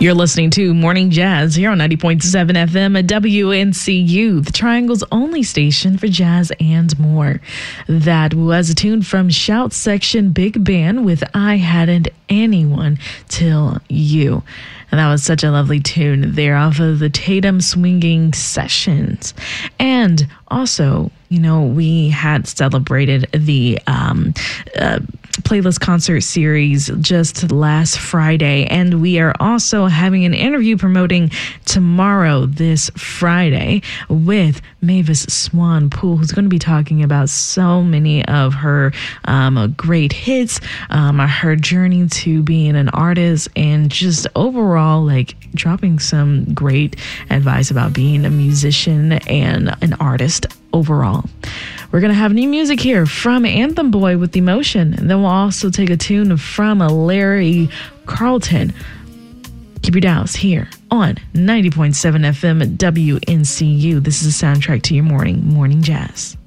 You're listening to Morning Jazz here on 90.7 FM at WNCU, the Triangle's only station for jazz and more. That was a tune from Shout Section Big Band with I Hadn't Anyone Till You. And that was such a lovely tune there off of the Tatum Swinging Sessions. And also, you know, we had celebrated the playlist concert series just last Friday, and we are also having an interview promoting tomorrow, this Friday, with Mavis Swan Poole, who's going to be talking about so many of her great hits, her journey to being an artist, and just overall, like, dropping some great advice about being a musician and an artist overall. We're going to have new music here from Anthem Boy with Emotion. And then we'll also take a tune from Larry Carlton. Keep your dials here on 90.7 FM at WNCU. This is a soundtrack to your morning jazz.